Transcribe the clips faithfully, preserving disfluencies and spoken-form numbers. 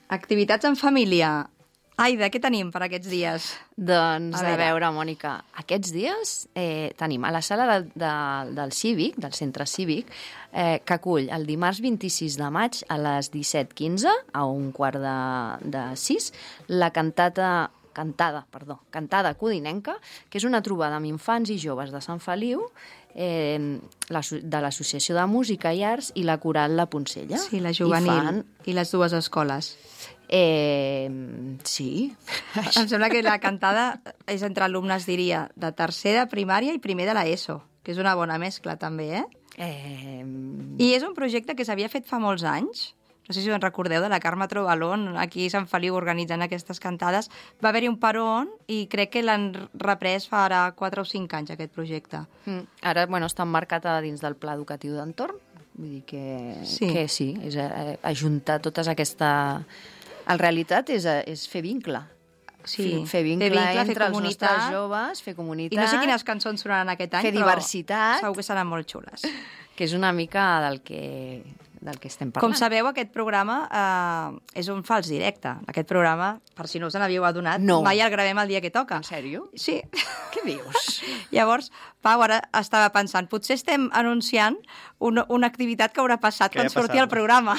Activitats en família. Aida, què tenim per aquests dies? Doncs, A a, veure. veure, Mònica, aquests dies eh, tenim a la sala de, de, del Cívic, del centre cívic, eh, que acull el dimarts vint-i-sis de maig a les disset quinze, a un quart de, de sis, la cantata, cantada, perdó, cantada codinenca, que és una trobada amb infants i joves de Sant Feliu, eh, la, de l'Associació de Música i Arts i la Coral La Poncella. Sí, la juvenil. I fan... I les dues escoles. Eh, sí. Em sembla que la cantada és entre alumnes, diria, de tercer de primària i primer de l'ESO, que és una bona mescla, també, eh? Eh... I és un projecte que s'havia fet fa molts anys. No sé si us en recordeu, de la Carme Trobalón, aquí a Sant Feliu organitzant aquestes cantades. Va haver-hi un parón i crec que l'han reprès fa ara quatre o cinc anys, aquest projecte. Mm. Ara, bueno, està emmarcat a dins del Pla Educatiu d'Entorn. Vull dir que Sí. sí, que sí és a, ajuntar totes aquesta... En realitat és, a, és fer vincle. Sí, Fer vincle, fer vincle, fer entre els comunitat. nostres joves, fer comunitat... I no sé quines cançons sonaran aquest any, fer però diversitat. segur que seran molt xules. Que és una mica del que, del que estem parlant. Com sabeu, aquest programa eh, és un fals directe. Aquest programa, per si no us n'havíeu adonat, No. mai el gravem el dia que toca. En sèrio? Sí. Què dius? Llavors, Pau, ara estava pensant, potser estem anunciant una, una activitat que haurà passat Què quan ha surti passat? el programa.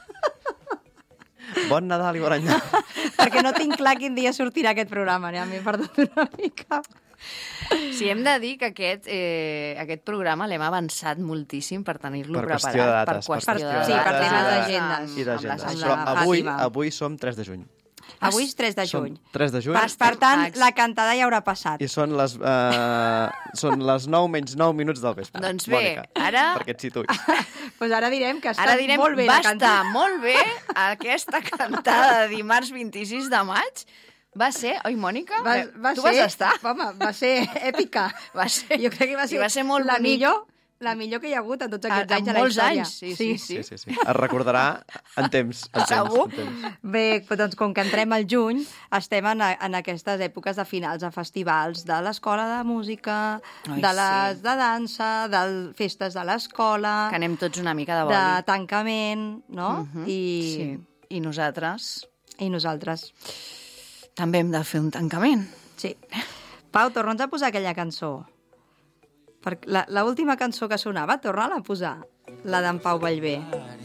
Bon Nadal i bon any. Perquè no tinc clar quin dia sortirà aquest programa. Ja m'he perdut una mica. Sí, hem de dir que aquest, eh, aquest programa l'hem avançat moltíssim per tenir-lo Per qüestió preparat. de dates, Per per qüestió qüestió de de Sí, per dates temes i de- d'agendes. I d'agendes. amb Però la avui, Fàtima. avui som tres de juny. Avui és tres de Som juny. tres de juny. Per, per tant, Ex- la cantada ja haurà passat. I són les, uh, són les nou menys nou minuts del vespre. Doncs bé, Mònica, ara- perquè et situïs. Pues ara direm que està Ara direm, molt bé va la cantada. estar molt bé aquesta cantada de dimarts vint-i-sis de maig. Va ser, oi, Mònica? Va, va tu ser, vas estar? Home, va ser èpica. Va ser, Jo crec que va ser, i va ser molt la bonic. millor, la millor que hi ha hagut en tots aquests En anys a la molts història. anys, sí, sí, Sí, sí, sí. Es recordarà en temps. En temps, Segur. en temps. Bé, doncs com que entrem al juny, estem en, a- en aquestes èpoques de finals de festivals de l'escola de música, Ai, de les sí. de dansa, de festes de l'escola, Que anem tots una mica de de boli. tancament, no? Mhm, I, Sí. I nosaltres I nosaltres. també hem de fer un tancament. Sí. Pau, torna'ns a posar aquella cançó. Perquè la, la última cançó que sonava, torna-la a posar. La d'en Pau Vallvé.